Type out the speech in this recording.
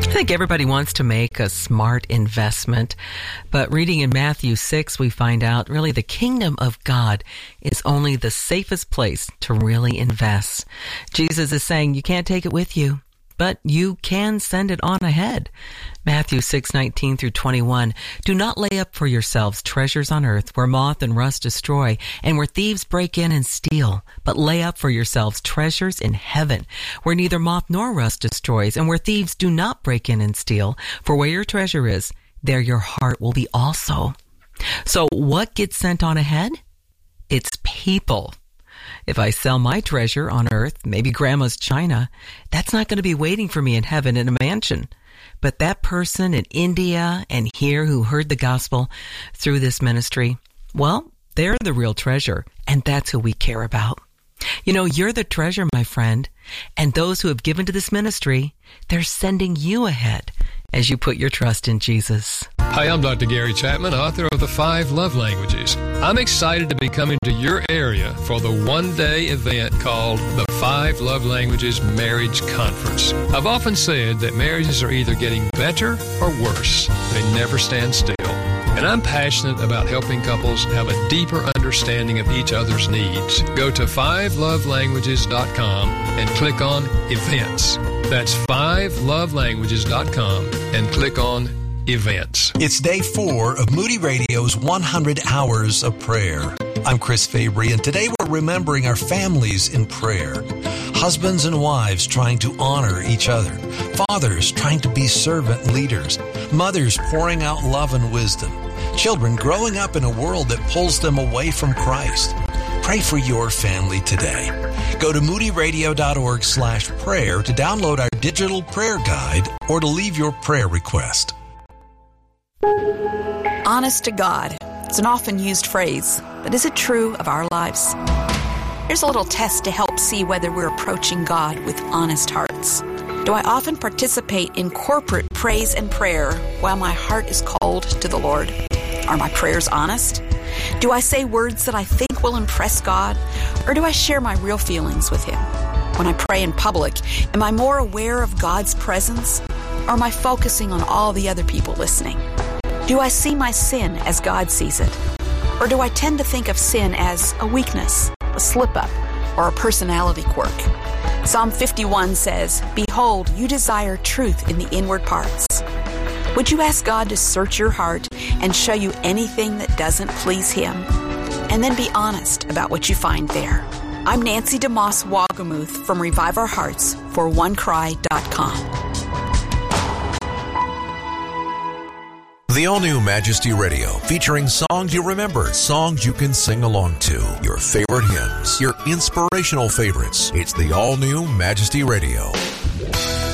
I think everybody wants to make a smart investment, but reading in Matthew 6, we find out really the kingdom of God is only the safest place to really invest. Jesus is saying you can't take it with you, but you can send it on ahead. Matthew 6:19 through 21. Do not lay up for yourselves treasures on earth where moth and rust destroy and where thieves break in and steal, but lay up for yourselves treasures in heaven where neither moth nor rust destroys and where thieves do not break in and steal. For where your treasure is, there your heart will be also. So what gets sent on ahead? It's people. If I sell my treasure on earth, maybe grandma's china, that's not going to be waiting for me in heaven in a mansion. But that person in India and here who heard the gospel through this ministry, well, they're the real treasure, and that's who we care about. You know, you're the treasure, my friend, and those who have given to this ministry, they're sending you ahead as you put your trust in Jesus. Hi, I'm Dr. Gary Chapman, author of The 5 Love Languages. I'm excited to be coming to your area for the one-day event called the 5 Love Languages Marriage Conference. I've often said that marriages are either getting better or worse. They never stand still. And I'm passionate about helping couples have a deeper understanding of each other's needs. Go to 5lovelanguages.com and click on Events. That's 5lovelanguages.com and click on Events. It's day 4 of Moody Radio's 100 Hours of Prayer. I'm Chris Fabry, and today we're remembering our families in prayer. Husbands and wives trying to honor each other. Fathers trying to be servant leaders. Mothers pouring out love and wisdom. Children growing up in a world that pulls them away from Christ. Pray for your family today. Go to moodyradio.org/prayer to download our digital prayer guide or to leave your prayer request. Honest to God. It's an often used phrase, but is it true of our lives? Here's a little test to help see whether we're approaching God with honest hearts. Do I often participate in corporate praise and prayer while my heart is cold to the Lord? Are my prayers honest? Do I say words that I think will impress God, or do I share my real feelings with Him? When I pray in public, am I more aware of God's presence, or am I focusing on all the other people listening? Do I see my sin as God sees it? Or do I tend to think of sin as a weakness, a slip-up, or a personality quirk? Psalm 51 says, "Behold, you desire truth in the inward parts." Would you ask God to search your heart and show you anything that doesn't please Him? And then be honest about what you find there. I'm Nancy DeMoss Wagamuth from Revive Our Hearts for OneCry.com. The all-new Majesty Radio, featuring songs you remember, songs you can sing along to, your favorite hymns, your inspirational favorites. It's the all-new Majesty Radio.